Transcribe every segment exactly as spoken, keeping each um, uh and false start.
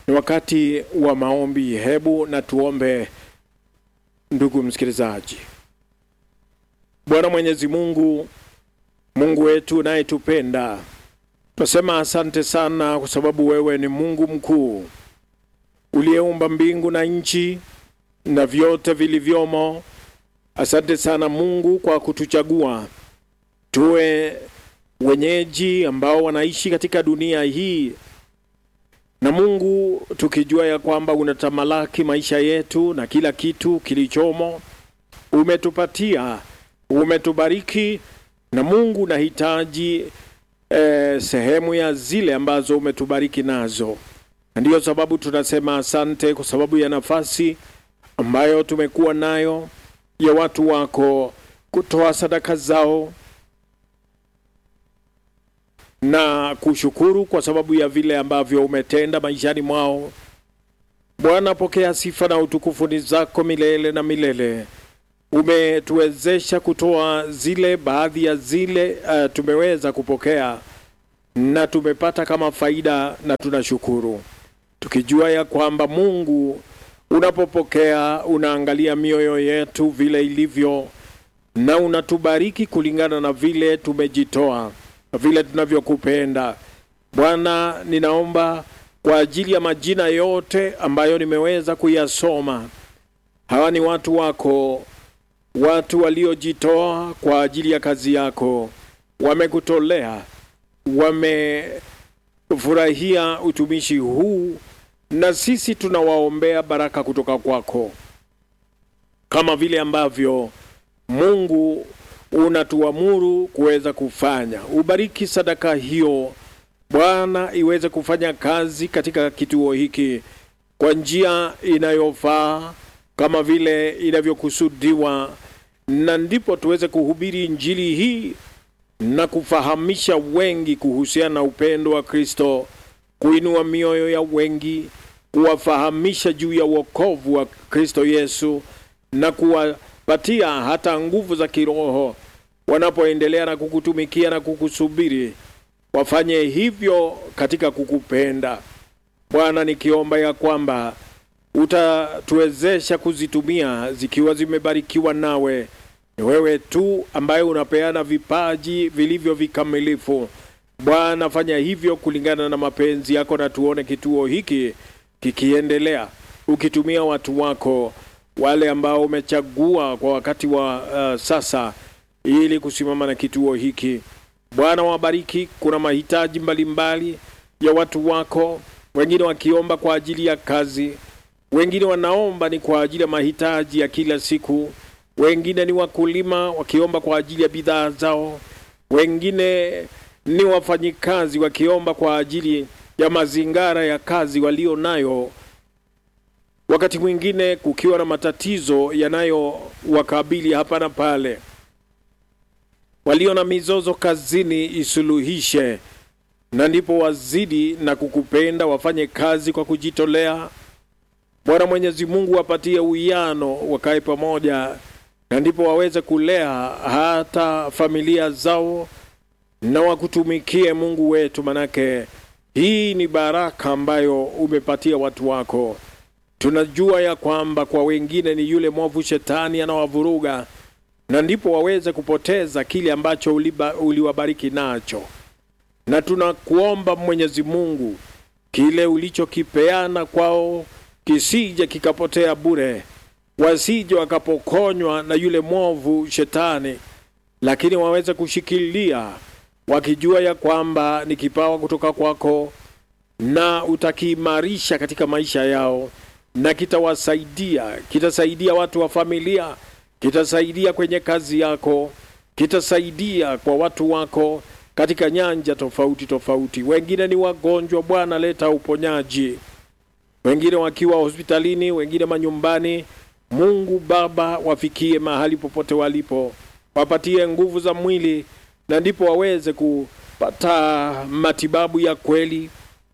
Ni wakati wa maombi. Hebu na tuombe, ndugu msikilizaji. Bwana Mwenyezi Mungu, Mungu wetu unayetupenda, tunasema asante sana kwa sababu wewe ni Mungu mkuu uliyeumba mbingu na nchi na vyote vilivyomo. Asante sana Mungu kwa kutuchagua tuwe wenyeji ambao wanaishi katika dunia hii. Na Mungu, tukijua ya kwamba unatamalaki maisha yetu na kila kitu kilichomo, umetupatia, umetubariki. Na Mungu, nahitaji eh, sehemu ya zile ambazo umetubariki nazo. Na ndiyo sababu tunasema asante kwa sababu ya nafasi ambayo tumekuwa nayo ya watu wako kutoa sadaka zao, na kushukuru kwa sababu ya vile ambavyo umetenda maishani mwao. Bwana, pokea sifa na utukufu ni zako milele na milele. Umetuwezesha kutoa zile baadhi ya zile uh, tumeweza kupokea na tumepata kama faida, na tunashukuru. Tukijua ya kwamba Mungu, unapopokea unaangalia mioyo yetu vile ilivyo, na unatubariki kulingana na vile tumejitoa, vile tunavyokupenda. Bwana, ninaomba kwa ajili ya majina yote ambayo nimeweza kuyasoma. Hawa ni watu wako, watu waliojitoa kwa ajili ya kazi yako, wamekutolea, wamefurahia utumishi huu, na sisi tunawaombea baraka kutoka kwako, kama vile ambavyo Mungu unatuamuru kuweza kufanya. Ubariki sadaka hiyo Bwana, iweze kufanya kazi katika kituo hiki kwa njia inayofaa, kama vile inavyokusudiwa, na ndipo tuweze kuhubiri injili hii na kufahamisha wengi kuhusiana na upendo wa Kristo, kuinua mioyo ya wengi, kuwafahamisha juu ya wokovu wa Kristo Yesu, na kuwapatia hata nguvu za kiroho wanapoendelea na kukutumikia na kukusubiri. Wafanye hivyo katika kukupenda. Bwana, nikiomba ya kwamba utatuwezesha kuzitumia zikiwa zimebarikiwa nawe. Ni wewe tu ambaye unapeana vipaji vilivyo vikamilifu. Bwana, fanya hivyo kulingana na mapenzi yako, na tuone kituo hiki kikiendelea, ukitumia watu wako wale ambao umechagua kwa wakati wa uh, sasa, ili kusimama na kituo hiki. Bwana, wabariki. Kuna mahitaji mbalimbali ya watu wako, wengine wakiomba kwa ajili ya kazi, wengine wanaomba ni kwa ajili ya mahitaji ya kila siku, wengine ni wakulima wakiomba kwa ajili ya bidhaa zao, wengine ni wafanyikazi wakiomba kwa ajili ya mazingara ya kazi walio nayo. Wakati mwingine kukiwa na matatizo yanayo wakabili hapa na pale, walio na mizozo kazini isuluhishe, na ndipo wazidi na kukupenda, wafanye kazi kwa kujitolea. Bwana Mwenyezi Mungu, wapatie uwiano, wakae pamoja, na ndipo waweze kulea hata familia zao, na wakutumikie Mungu wetu, manake hii ni baraka ambayo umepatia watu wako. Tunajua ya kwamba kwa wengine ni yule mwovu shetani anawavuruga, na ndipo waweze kupoteza kile ambacho uliba, uliwabariki nacho. Na tunakuomba Mwenyezi Mungu, kile ulichokipeana kwao kisije kikapotea bure, wasije wakapokonywa na yule mwovu shetani, lakini waweze kushikilia wakijua ya kwamba ni kipawa kutoka kwako, na utakiimarisha katika maisha yao, na kitawasaidia, kitasaidia watu wa familia, kitasaidia kwenye kazi yako, kitasaidia kwa watu wako katika nyanja tofauti tofauti. Wengine ni wagonjwa, Bwana leta uponyaji, wengine wakiwa hospitalini, wengine manyumbani. Mungu Baba, wafikie mahali popote walipo, wapatie nguvu za mwili, na ndipo waweze kupata matibabu ya kweli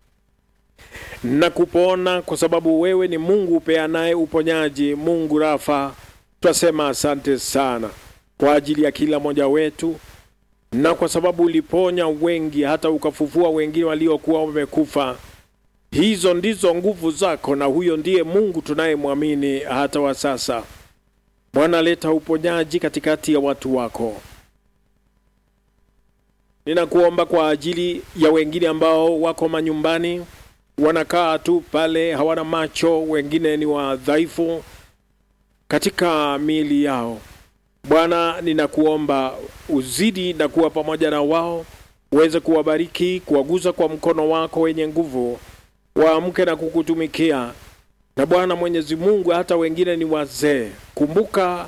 na kupona, kwa sababu wewe ni Mungu upeanaye uponyaji, Mungu Rafa. Twasema asante sana kwa ajili ya kila mmoja wetu, na kwa sababu uliponya wengi, hata ukafufua wengine waliokuwa wamekufa. Hizo ndizo nguvu zako, na huyo ndiye Mungu tunayemwamini hata wa sasa. Bwana, leta uponyaji katikati ya watu wako. Ninakuomba kwa ajili ya wengine ambao wako manyumbani, wanakaa tu pale, hawana macho, wengine ni wadhaifu katika miili yao. Bwana, ninakuomba uzidi na kuwa pamoja na wao, uweze kuwabariki, kuwaguza kwa mkono wako wenye nguvu, waamke na kukutumikia. Na Bwana Mwenyezi Mungu, hata wengine ni wazee, kumbuka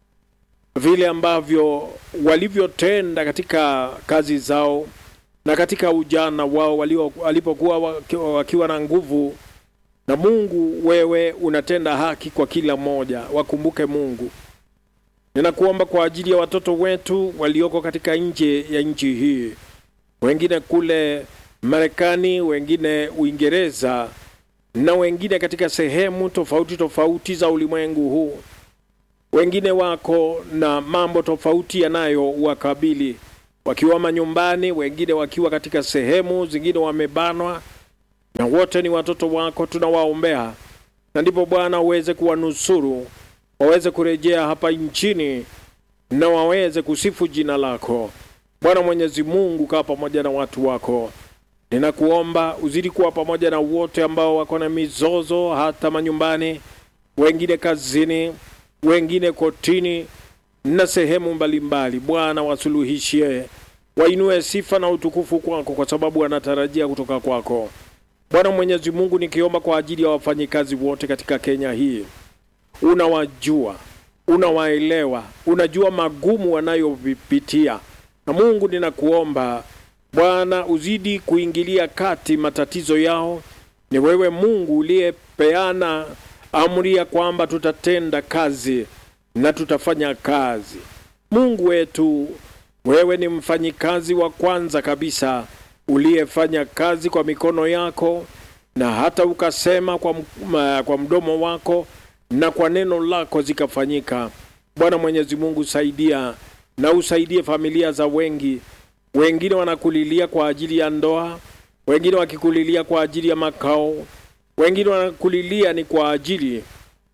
vile ambavyo walivyotenda katika kazi zao na katika ujana wao walipokuwa wakiwa na nguvu. Na Mungu, wewe unatenda haki kwa kila mmoja, wakumbuke Mungu. Ninakuomba kwa ajili ya watoto wetu walioko katika nje ya nchi hii, wengine kule Marekani, wengine Uingereza, na wengine katika sehemu tofauti tofauti za ulimwengu huu. Wengine wako na mambo tofauti yanayo wakabili, wakiwa manyumbani, wengine wakiwa katika sehemu zingine wamebanwa, na wote ni watoto wako, tunawaombea. Na ndipo Bwana uweze kuwanusuru, waweze kurejea hapa nchini na waweze kusifu jina lako. Bwana Mwenyezi Mungu, kaa pamoja na watu wako. Ninakuomba uzidi kuwa pamoja na wote ambao wako na mizozo hata manyumbani, wengine kazini, wengine kotini na sehemu mbalimbali. Bwana, wasuluhishie, wainue sifa na utukufu kwako, kwa sababu wanatarajia kutoka kwako. Bwana Mwenyezi Mungu, nikiomba kwa ajili ya wafanyikazi wote katika Kenya hii. Unawajua, unawaelewa, unajua magumu wanayopitia. Na Mungu, ninakuomba Bwana uzidi kuingilia kati matatizo yao. Ni wewe Mungu uliyepeana amri ya kwamba tutatenda kazi na tutafanya kazi. Mungu wetu, wewe ni mfanyikazi wa kwanza kabisa uliyefanya kazi kwa mikono yako, na hata ukasema kwa, kwa mdomo wako na kwa neno lako zikafanyika. Bwana Mwenyezi Mungu, saidia na usaidie familia za wengi. Wengine wanakulilia kwa ajili ya ndoa, wengine wakikulilia kwa ajili ya makao, wengine wanakulilia ni kwa ajili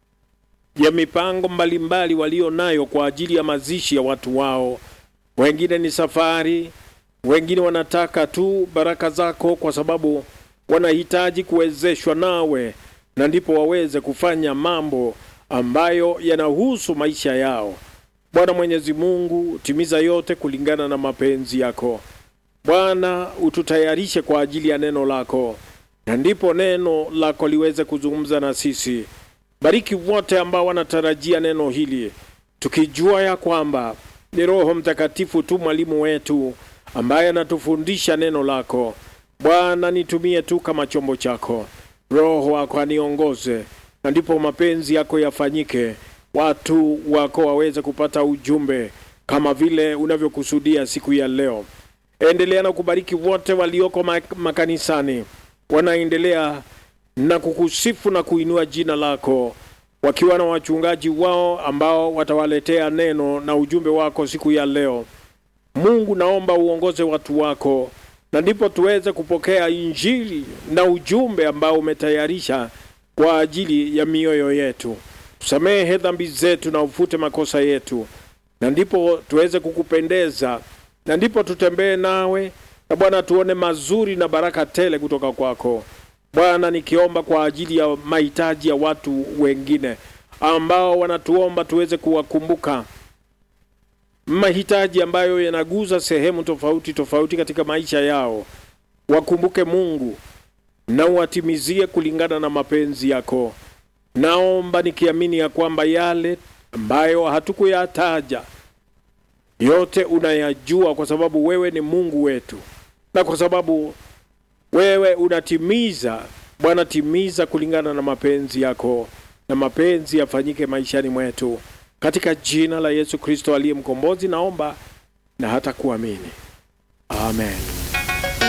ya mipango mbalimbali walio nayo kwa ajili ya mazishi ya watu wao. Wengine ni safari, wengine wanataka tu baraka zako kwa sababu wanahitaji kuwezeshwa nawe, na ndipo waweze kufanya mambo ambayo yanahusu maisha yao. Bwana Mwenyezi Mungu, timiza yote kulingana na mapenzi yako. Bwana, ututayarishe kwa ajili ya neno lako, na ndipo neno lako liweze kuzungumza na sisi. Bariki wote ambao wanatarajia neno hili, tukijua ya kwamba ni Roho Mtakatifu tu mwalimu wetu ambaye anatufundisha neno lako. Bwana, nitumie tu kama chombo chako. Roho wako aniongoze, na ndipo mapenzi yako yafanyike. Watu wako waweze kupata ujumbe kama vile unavyokusudia siku ya leo. Endelea na kubariki wote walioko makanisani, wanaendelea na kukusifu na kuinua jina lako, wakiwa na wachungaji wao ambao watawaletea neno na ujumbe wako siku ya leo. Mungu, naomba uongoze watu wako, na ndipo tuweze kupokea injili na ujumbe ambao umetayarisha kwa ajili ya mioyo yetu. Tusamehe dhambi zetu na ufute makosa yetu, na ndipo tuweze kukupendeza, na ndipo tutembee nawe. Na Bwana, tuone mazuri na baraka tele kutoka kwako. Bwana, nikiomba kwa ajili ya mahitaji ya watu wengine ambao wanatuomba tuweze kuwakumbuka, mahitaji ambayo yanaguza sehemu tofauti tofauti katika maisha yao. Wakumbuke Mungu, na uwatimizie kulingana na mapenzi yako. Naomba nikiamini ya kwamba yale ambayo hatukuyataja yote unayajua, kwa sababu wewe ni Mungu wetu, na kwa sababu wewe unatimiza. Bwana, timiza kulingana na mapenzi yako, na mapenzi yafanyike maishani mwetu, katika jina la Yesu Kristo aliye mkombozi naomba na hata kuamini. Amen.